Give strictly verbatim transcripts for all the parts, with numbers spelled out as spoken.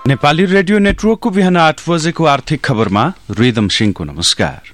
Nepali radio नेटवर्कको बिहान आठ बजेको आर्थिक खबरमा रिदम सिंहको नमस्कार।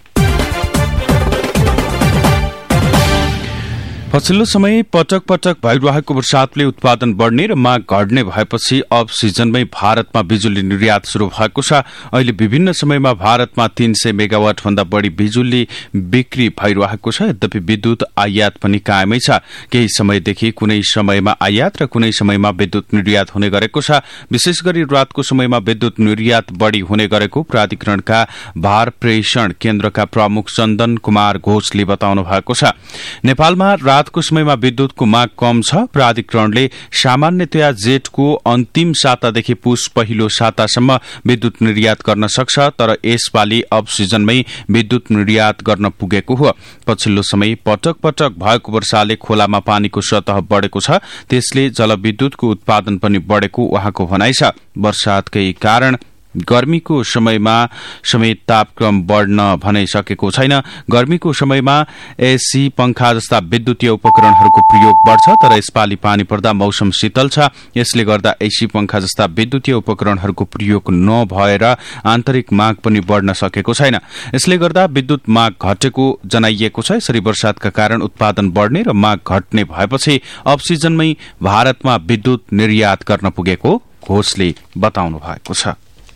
पछिल्लो समय पटक पटक भइरहेको वर्षातले उत्पादन बढ़ने र माग घट्ने भएपछि अब सिजनमै भारतमा बिजुली निर्यात शुरू भएको छ। अहिले विभिन्न समयमा भारतमा तीन सय मेगावाट भन्दा बढ़ी बिजुली बिक्री भइरहेको छ। यद्यपि विद्युत आयात पनि कायमै छ। केही समयदेखि कुनै समयमा आयात र कुनै समयमा विद्युत निर्यात हुने गरेको छ। विशेष गरी रातको समयमा विद्युत निर्यात बढ़ी हुने गरेको प्राधिकरणका भार प्रेषण केन्द्रका प्रमुख चन्दन कुमार घोषले बताउनु भएको छ। नेपालमा रातको समयमा विद्युतको माग कम छ। प्राधिकरणले सामान्यतया जेठको अन्तिम सातादेखि पुस पहिलो सातासम्म विद्युत निर्यात गर्न सक्छ, तर यसपालि अब सिजनमै विद्युत निर्यात गर्न पुगेको हो। पछिल्लो समय पटक पटक भएको वर्षाले खोलामा पानीको सतह बढ़ेको छ, त्यसले जलविद्युतको उत्पादन पनि बढ़ेको उहाँको भनाइ छ। वर्षातकै कारण गर्मीको समयमा समेत तापक्रम बढ़न भनै सकेको छैन। गर्मीको समयमा एसी, पंखा जस्ता विद्युतीय उपकरणहरूको प्रयोग बढ़छ, तर यसपालि पानी पर्दा मौसम शीतल छ। यसले गर्दा एसी, पंखा जस्ता विद्युतीय उपकरणहरूको प्रयोग नभएर आन्तरिक माग पनि बढ़न सकेको छैन। यसले गर्दा विद्युत माग घटेको जनाइएको छ। यसरी वर्षातका कारण उत्पादन बढ़ने र माग घट्ने भएपछि अब सिजनमै भारतमा विद्युत निर्यात गर्न पुगेको घोषले बताउनु भएको छ।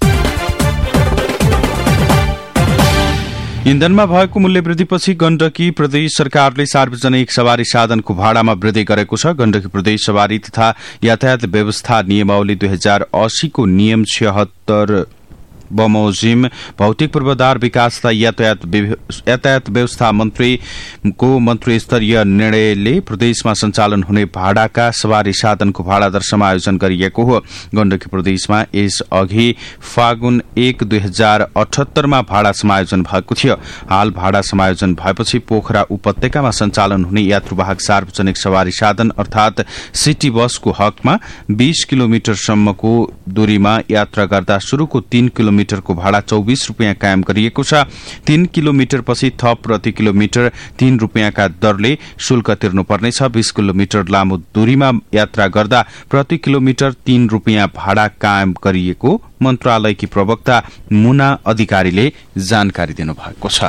इन्धनमा भएको मूल्य वृद्धिपछि गण्डकी प्रदेश सरकारले सार्वजनिक सवारी साधनको भाडामा वृद्धि गरेको छ। गण्डकी प्रदेश सवारी तथा यातायात व्यवस्था नियमावली दुई हजार अस्सीको नियम छिहत्तर बमोजिम भौतिक पूर्वाधार विकास तथा यातायात यातायात व्यवस्था मन्त्रीको मन्त्री स्तरीय निर्णयले प्रदेशमा सञ्चालन हुने भाडाका सवारी साधनको भाडा दर समायोजन गरिएको हो। गण्डकी प्रदेशमा यस अघि फागुन एक दुई हजार अठहत्तरमा भाडा समायोजन भएको थियो। हाल भाडा समायोजन भएपछि पोखरा उपत्यकामा सञ्चालन हुने यात्रुवाहक सार्वजनिक सवारी साधन अर्थात सिटी बसको हकमा बीस किलोमिटरसम्मको दूरीमा यात्रा गर्दा शुरूको तीन किलोमिटर मिटरको भाडा चौबीस रूपियाँ कायम गरिएको छ। तीन किलोमिटर पछि थप प्रति किलोमिटर तीन रूपियाँका दरले शुल्क तिर्नुपर्नेछ। बीस किलोमिटर लामो दूरीमा यात्रा गर्दा प्रति किलोमिटर तीन रूपियाँ भाडा कायम गरिएको मन्त्रालयकी प्रवक्ता मुना अधिकारीले जानकारी दिनुभएको छ।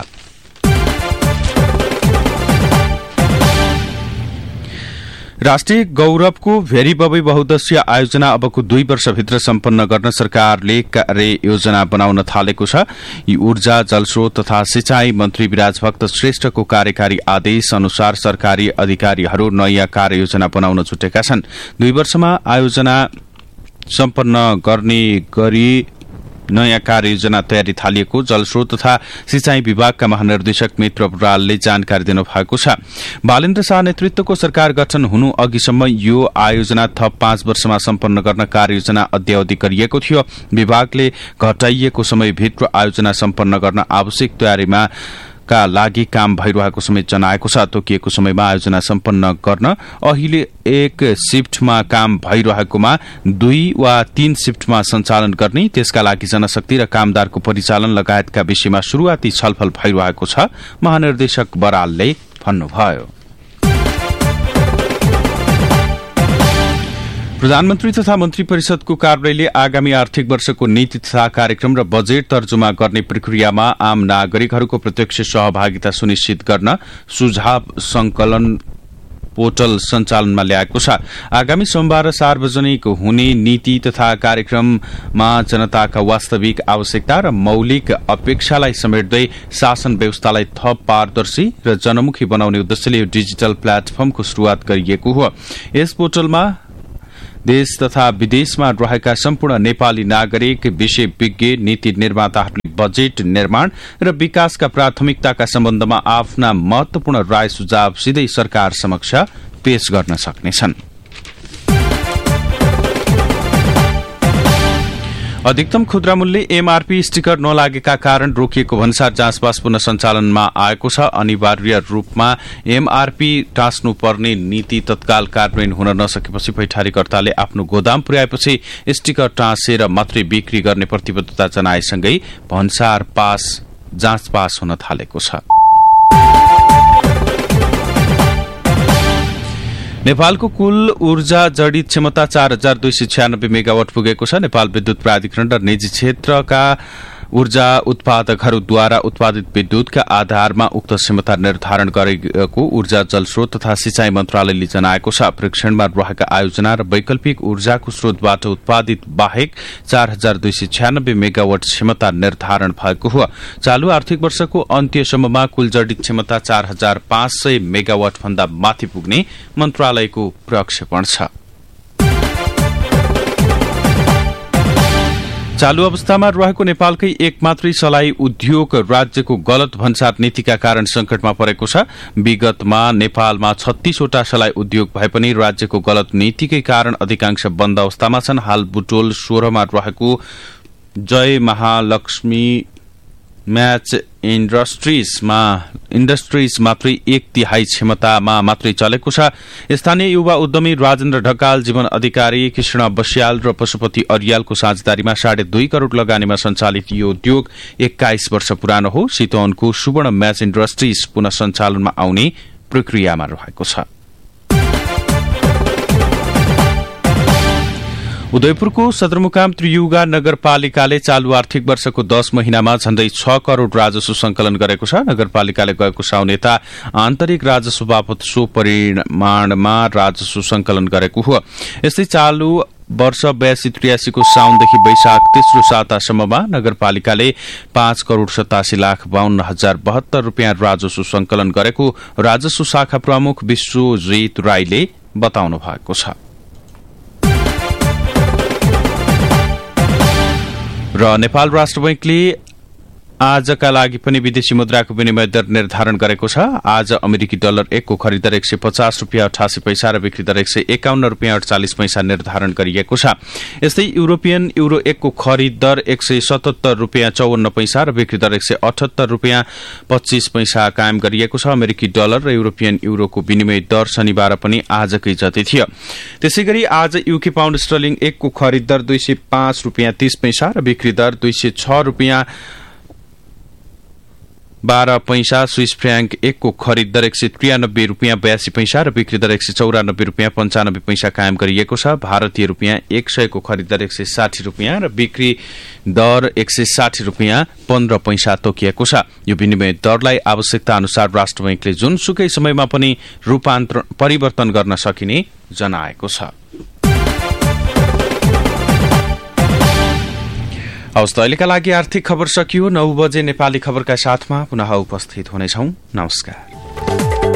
राष्ट्रिय गौरवको भेरी बबई बहुद्देश्य आयोजना अबको दुई वर्षभित्र सम्पन्न गर्न सरकारले कार्य योजना बनाउन थालेको छ। यी ऊर्जा, जलस्रोत तथा सिंचाई मन्त्री विराजभक्त श्रेष्ठको कार्यकारी आदेश अनुसार सरकारी अधिकारीहरू नयाँ कार्ययोजना बनाउन छुटेका छन्। दुई वर्षमा आयोजना सम्पन्न गर्ने गरी नयाँ कार्ययोजना तयारी थालिएको जलस्रोत तथा सिंचाई विभागका महानिर्देशक मित्र बरालले जानकारी दिनुभएको छ। बालेन्द्र शाह नेतृत्वको सरकार गठन हुनु अघिसम्म यो आयोजना थप पाँच वर्षमा सम्पन्न गर्न कार्ययोजना अद्यावधि गरिएको थियो। विभागले घटाइएको समयभित्र आयोजना सम्पन्न गर्न आवश्यक तयारीमा का लागि काम भइरहेको समेत जनाएको छ। तोकिएको समयमा आयोजना सम्पन्न गर्न अहिले एक शिफ्टमा काम भइरहेकोमा दुई वा तीन शिफ्टमा सञ्चालन गर्ने, त्यसका लागि जनशक्ति र कामदारको परिचालन लगायतका विषयमा शुरूआती छलफल भइरहेको छ, महानिर्देशक बरालले भन्नुभयो। प्रधानमन्त्री तथा मन्त्री परिषदको कार्यालयले आगामी आर्थिक वर्षको नीति तथा कार्यक्रम र बजेट तर्जुमा गर्ने प्रक्रियामा आम नागरिकहरूको प्रत्यक्ष सहभागिता सुनिश्चित गर्न सुझाव संकलन पोर्टल सञ्चालनमा ल्याएको छ। आगामी सोमबार सार्वजनिक हुने नीति तथा कार्यक्रममा जनताका वास्तविक आवश्यकता र मौलिक अपेक्षालाई समेट्दै शासन व्यवस्थालाई थप पारदर्शी र जनमुखी बनाउने उद्देश्यले यो डिजिटल प्लेटफर्मको शुरूआत गरिएको हो। यस पोर्टलमा देश तथा विदेशमा रहेका सम्पूर्ण नेपाली नागरिक, विषयविज्ञ, नीति निर्माताहरूले बजेट निर्माण र विकासका प्राथमिकताका सम्बन्धमा आफ्ना महत्वपूर्ण राय सुझाव सिधै सरकार समक्ष पेश गर्न सक्नेछन्। अधिकतम खुद्रा मूल्य एमआरपी स्टिकर नलागेका कारण रोकिएको भन्सार जाँचबास पुनः सञ्चालनमा आएको छ। अनिवार्य रूपमा एमआरपी टाँच्नुपर्ने नीति तत्काल कार्यान्वयन हुन नसकेपछि पैठारीकर्ताले आफ्नो गोदाम पुर्याएपछि स्टिकर टाँसेर मात्रै बिक्री गर्ने प्रतिबद्धता जनाएसँगै भन्सार पास जाँच पास हुन थालेको छ। नेपालको कुल ऊर्जा जडित क्षमता चार हजार दुई सय छ्यानब्बे मेगावाट पुगेको छ। नेपाल विद्युत प्राधिकरण र निजी क्षेत्रका ऊर्जा उत्पादकहरूद्वारा उत्पादित विद्युतका आधारमा उक्त क्षमता निर्धारण गरेको ऊर्जा जलस्रोत तथा सिंचाई मन्त्रालयले जनाएको छ। परीक्षणमा रहेका आयोजना र वैकल्पिक ऊर्जाको स्रोतबाट उत्पादित बाहेक चार हजार दुई सय छ्यानब्बे मेगावाट क्षमता निर्धारण भएको हो। चालू आर्थिक वर्षको अन्त्यसम्ममा कुल जडित क्षमता चार हजार पाँच सय मेगावाट भन्दा माथि पुग्ने मन्त्रालयको प्रक्षेपण छ। चालू अवस्थामा रहेको नेपालकै एक मात्रै सलाई उद्योग राज्यको गलत भन्सार नीतिका कारण संकटमा परेको छ। विगतमा नेपालमा छत्तीसवटा सलाई उद्योग भए पनि राज्यको गलत नीतिकै कारण अधिकांश बन्द अवस्थामा छन्। हाल बुटोल सोह्रमा रहेको जय महालक्ष्मी म्याच इन्डस्ट्रीजमा इन्डस्ट्रीज मात्रै एक तिहाई क्षमतामा मात्रै चलेको छ। स्थानीय युवा उद्यमी राजेन्द्र ढकाल, जीवन अधिकारी कृष्ण बस्याल र पशुपति अरियालको साझेदारीमा साढे दुई करोड़ लगानीमा सञ्चालित यो उद्योग एक्काइस वर्ष पुरानो हो। चितवनको सुवर्ण म्याच इन्डस्ट्रीज पुनः सञ्चालनमा आउने प्रक्रियामा रहेको छ। उदयपुरको सदरमुकाम त्रियुगा नगरपालिकाले चालू आर्थिक वर्षको दश महिनामा झण्डै छ करोड़ राजस्व संकलन गरेको छ। नगरपालिकाले गएको साउन यता आन्तरिक राजस्व बापत सो परिमाणमा राजस्व संकलन गरेको हो। यस्तै चालू वर्ष बयासी त्रियासीको साउनदेखि वैशाख तेस्रो सातासम्ममा नगरपालिकाले पाँच करोड़ सतासी लाख बाहन्न हजार बहत्तर रूपियाँ राजस्व संकलन गरेको राजस्व शाखा प्रमुख विश्वजित राईले बताउनु भएको छ। र नेपाल राष्ट्र बैंकले आजका लागि पनि विदेशी मुद्राको विनिमय दर निर्धारण गरेको छ। आज अमेरिकी डलर एकको खरिद दर एक सय पचास रूपियाँ अठासी पैसा र बिक्री दर एक सय एकाउन्न रूपियाँ अडचालिस पैसा निर्धारण गरिएको छ। यस्तै युरोपियन युरो एकको खरिद दर एक सय सतहत्तर रूपियाँ चौवन्न पैसा र बिक्री दर एक सय अठहत्तर रूपियाँ पच्चीस पैसा कायम गरिएको छ। अमेरिकी डलर र युरोपियन युरोको विनिमय दर शनिबार पनि आजकै जति थियो। त्यसै गरी आज युके पाउण्ड स्टर्लिङ एकको खरिद दर दुई सय पाँच रूपियाँ तीस पैसा र बिक्री दर दुई सय छ रूपियाँ बाह्र पैसा। स्विस फ्र्याङ्क एकको खरिद दर एक सय त्रियानब्बे रूपियाँ बयासी पैसा र बिक्री दर एक सय चौरानब्बे रूपियाँ पञ्चानब्बे पैसा कायम गरिएको छ। भारतीय रूपियाँ एक सयको खरिद दर एक सय साठी रूपियाँ र बिक्री दर एक सय साठी रूपियाँ पन्ध्र पैसा तोकिएको छ। यो विनिमय दरलाई आवश्यकता अनुसार राष्ट्र बैंकले जुनसुकै समयमा पनि रूपान्तरण परिवर्तन गर्न सकिने जनाएको छ। हवस् त अहिलेका लागि आर्थिक खबर सकियो। नौ बजे नेपाली खबरका साथमा पुनः उपस्थित हुनेछौं। नमस्कार।